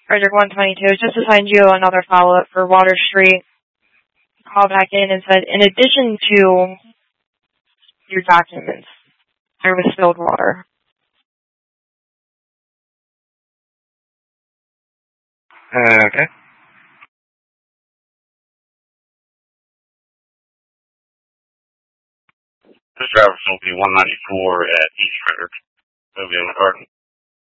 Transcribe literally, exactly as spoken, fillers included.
Frederick one twenty-two, just assigned you another follow-up for Water Street. Called back in and said, in addition to your documents, there was spilled water. Uh, okay. This driver's going to be one ninety-four at East Frederick. They'll be in the car.